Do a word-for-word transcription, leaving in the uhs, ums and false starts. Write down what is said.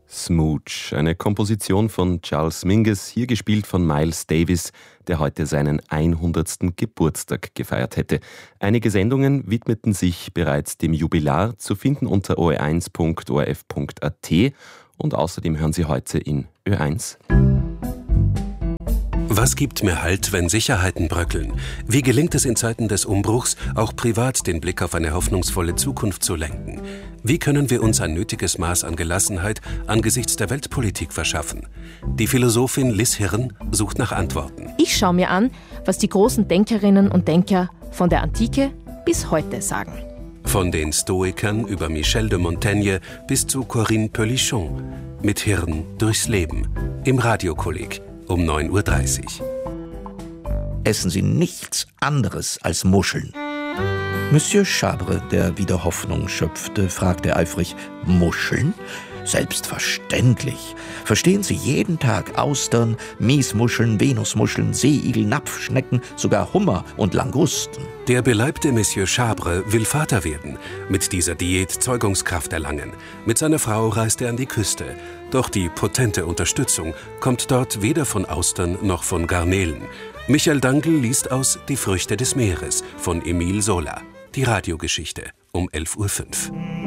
Smooch, eine Komposition von Charles Mingus, hier gespielt von Miles Davis, der heute seinen hundertsten Geburtstag gefeiert hätte. Einige Sendungen widmeten sich bereits dem Jubilar, zu finden unter o e eins punkt o r f punkt a t, und außerdem hören Sie heute in Ö eins. Was gibt mir Halt, wenn Sicherheiten bröckeln? Wie gelingt es in Zeiten des Umbruchs, auch privat den Blick auf eine hoffnungsvolle Zukunft zu lenken? Wie können wir uns ein nötiges Maß an Gelassenheit angesichts der Weltpolitik verschaffen? Die Philosophin Liz Hirn sucht nach Antworten. Ich schaue mir an, was die großen Denkerinnen und Denker von der Antike bis heute sagen. Von den Stoikern über Michel de Montaigne bis zu Corinne Pellichon. Mit Hirn durchs Leben. Im Radiokolleg um neun Uhr dreißig. Essen Sie nichts anderes als Muscheln. Monsieur Chabre, der wieder Hoffnung schöpfte, fragte eifrig: Muscheln? Selbstverständlich. Verstehen Sie jeden Tag Austern, Miesmuscheln, Venusmuscheln, Seeigel, Napfschnecken, sogar Hummer und Langusten. Der beleibte Monsieur Chabre will Vater werden, mit dieser Diät Zeugungskraft erlangen. Mit seiner Frau reist er an die Küste. Doch die potente Unterstützung kommt dort weder von Austern noch von Garnelen. Michael Dangl liest aus Die Früchte des Meeres von Émile Zola. Die Radiogeschichte um elf Uhr fünf.